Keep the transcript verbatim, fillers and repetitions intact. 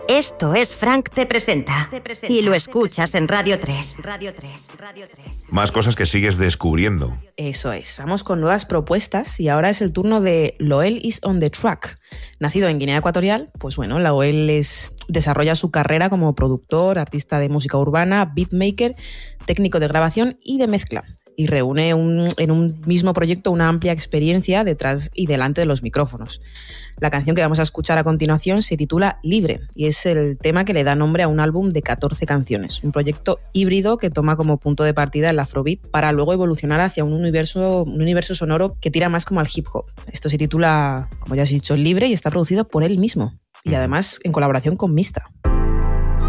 Esto es Frank Te Presenta. Y lo escuchas en Radio tres. Radio tres, Radio tres. Más cosas que sigues descubriendo. Eso es, vamos con nuevas propuestas y ahora es el turno de Loel is on the track. Nacido en Guinea Ecuatorial, pues bueno, Loel es, desarrolla su carrera como productor, artista de música urbana, beatmaker, técnico de grabación y de mezcla. Y reúne un, en un mismo proyecto una amplia experiencia detrás y delante de los micrófonos. La canción que vamos a escuchar a continuación se titula Libre y es el tema que le da nombre a un álbum de catorce canciones, un proyecto híbrido que toma como punto de partida el afrobeat para luego evolucionar hacia un universo, un universo sonoro que tira más como al hip hop. Esto se titula, como ya has dicho, Libre y está producido por él mismo y además en colaboración con Mista.